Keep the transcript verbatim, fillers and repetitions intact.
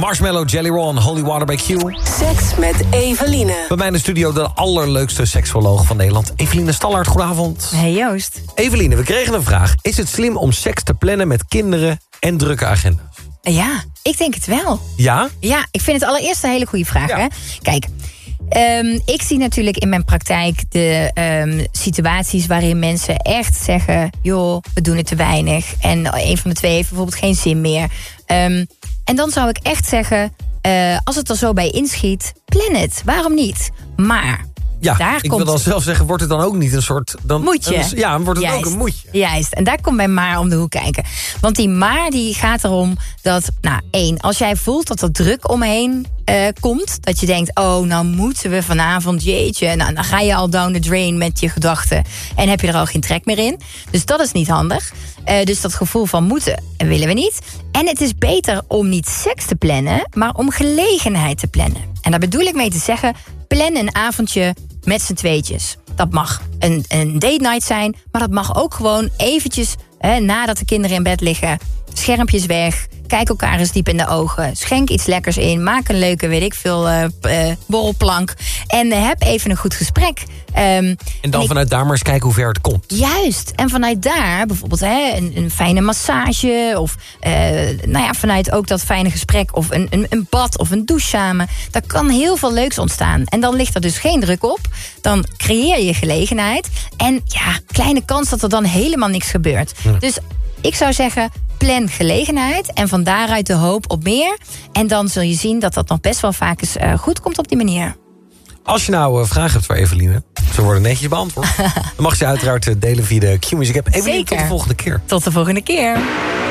Marshmallow, Jelly Roll en Holy Water bij Q. Seks met Eveline. Bij mij in de studio de allerleukste seksuoloog van Nederland. Eveline Stallard, goedenavond. Hey Joost. Eveline, we kregen een vraag. Is het slim om seks te plannen met kinderen en drukke agenda's? Ja, ik denk het wel. Ja? Ja, ik vind het allereerst een hele goede vraag. Ja. Hè? Kijk, um, ik zie natuurlijk in mijn praktijk de um, situaties waarin mensen echt zeggen, joh, we doen het te weinig. En een van de twee heeft bijvoorbeeld geen zin meer. Um, en dan zou ik echt zeggen, uh, als het er zo bij inschiet, plan het. Waarom niet? Maar Ja, daar ik komt wil dan zelf zeggen, wordt het dan ook niet een soort... Dan, Moetje. Een, ja, dan wordt het Juist. ook een moetje. Juist, en daar komt mijn maar om de hoek kijken. Want die maar die gaat erom dat, nou één, als jij voelt dat er druk omheen uh, komt, dat je denkt, oh, nou moeten we vanavond, jeetje, nou, dan ga je al down the drain met je gedachten en heb je er al geen trek meer in. Dus dat is niet handig. Uh, dus dat gevoel van moeten willen we niet. En het is beter om niet seks te plannen, maar om gelegenheid te plannen. En daar bedoel ik mee te zeggen, plan een avondje met z'n tweetjes. Dat mag een, een date night zijn, maar dat mag ook gewoon eventjes, hè, nadat de kinderen in bed liggen, schermpjes weg, kijk elkaar eens diep in de ogen, schenk iets lekkers in, maak een leuke, weet ik veel, uh, uh, borrelplank en uh, heb even een goed gesprek. Um, En dan en ik, vanuit daar maar eens kijken hoe ver het komt. Juist, en vanuit daar bijvoorbeeld hè, een, een fijne massage of uh, nou ja, vanuit ook dat fijne gesprek of een, een, een bad of een douche samen. Daar kan heel veel leuks ontstaan. En dan ligt er dus geen druk op. Dan creëer je gelegenheid. En ja, kleine kans dat er dan helemaal niks gebeurt. Hm. Dus ik zou zeggen, plan gelegenheid en van daaruit de hoop op meer. En dan zul je zien dat dat nog best wel vaak eens uh, goed komt op die manier. Als je nou uh, vragen hebt voor Eveline, ze worden netjes beantwoord. Dan mag je uiteraard uh, delen via de Q-Music app. Eveline, Zeker. tot de volgende keer. Tot de volgende keer.